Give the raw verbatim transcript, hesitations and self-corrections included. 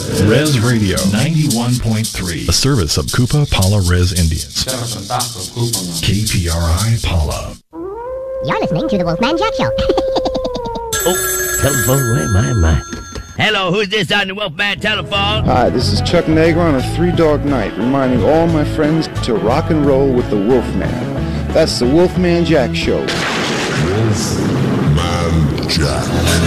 Res Radio ninety-one point three, a service of Kupa Pala Res Indians. K P R I Pala. You're listening to the Wolfman Jack Show. Oh, telephone, where my, my. Hello, who's this on the Wolfman telephone? Hi, this is Chuck Nager on A Three Dog Night, reminding all my friends to rock and roll with the Wolfman. That's the Wolfman Jack Show. Wolfman Jack.